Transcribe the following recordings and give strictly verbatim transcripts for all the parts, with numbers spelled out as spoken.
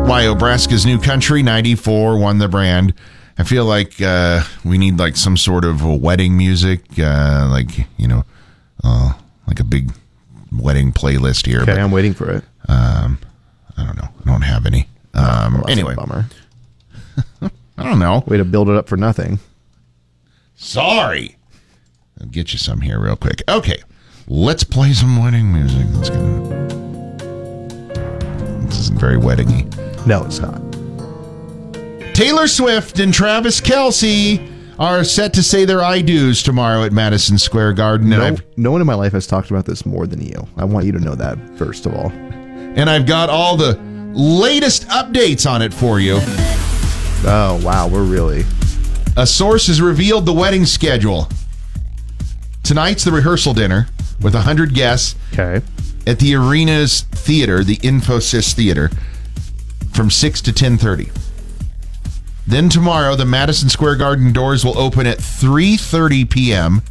by Obraska's New Country. ninety-four won the brand. I feel like uh, we need like some sort of a wedding music, uh, like, you know, uh, like a big wedding playlist here. Okay, but, I'm waiting for it. Um, I don't know. I don't have any. Um, well, that's anyway. a bummer. I don't know. Way to build it up for nothing. Sorry. I'll get you some here real quick. Okay. Let's play some wedding music. Let's get... This isn't very wedding-y. No, it's not. Taylor Swift and Travis Kelce are set to say their I-do's tomorrow at Madison Square Garden. And No, I've, no one in my life has talked about this more than you. I want you to know that, first of all. and I've got all the latest updates on it for you. Oh, wow. We're really... A source has revealed the wedding schedule. Tonight's the rehearsal dinner with one hundred guests Okay. at the Arena's Theater, the Infosys Theater, from six to ten thirty. Then tomorrow, the Madison Square Garden doors will open at three thirty p.m.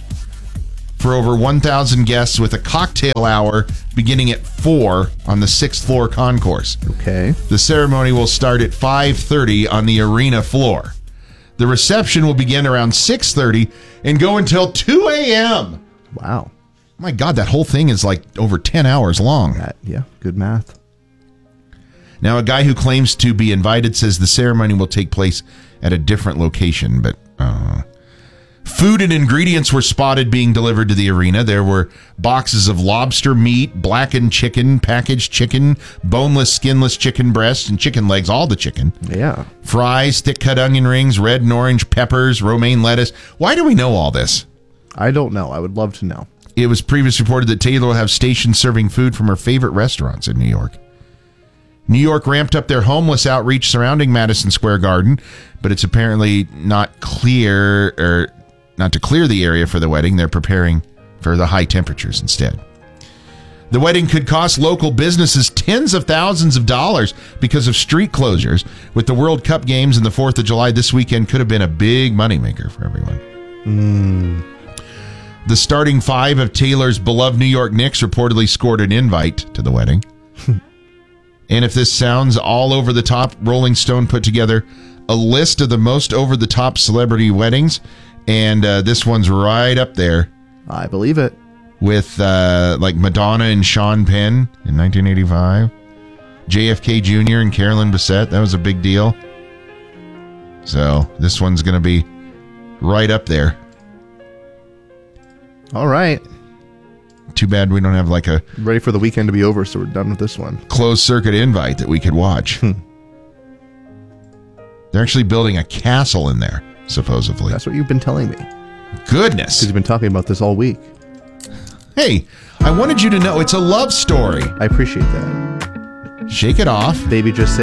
for over one thousand guests with a cocktail hour beginning at four on the sixth floor concourse. Okay. The ceremony will start at five thirty on the arena floor. The reception will begin around six thirty and go until two a.m. Wow. My God, that whole thing is like over ten hours long. That, yeah, good math. Now, a guy who claims to be invited says the ceremony will take place at a different location, but uh, food and ingredients were spotted being delivered to the arena. There were boxes of lobster meat, blackened chicken, packaged chicken, boneless, skinless chicken breasts, and chicken legs, all the chicken. Yeah. Fries, thick-cut onion rings, red and orange peppers, romaine lettuce. Why do we know all this? I don't know. I would love to know. It was previously reported that Taylor will have stations serving food from her favorite restaurants in New York. New York ramped up their homeless outreach surrounding Madison Square Garden, but it's apparently not clear or not to clear the area for the wedding. They're preparing for the high temperatures instead. The wedding could cost local businesses tens of thousands of dollars because of street closures. With the World Cup games and the fourth of July this weekend, could have been a big moneymaker for everyone. Mm. The starting five of Taylor's beloved New York Knicks reportedly scored an invite to the wedding. And if this sounds all over the top, Rolling Stone put together a list of the most over the top celebrity weddings, and uh, this one's right up there I believe it. with uh, like Madonna and Sean Penn in nineteen eighty-five, J F K Junior and Carolyn Bessette. That was a big deal. So this one's going to be right up there. All right. Too bad we don't have like a Ready for the weekend to be over, so we're done with this one. closed circuit invite that we could watch. They're actually building a castle in there, supposedly. That's what you've been telling me. Goodness. Because you've been talking about this all week. Hey, I wanted you to know it's a love story. I appreciate that. Shake it off. Baby just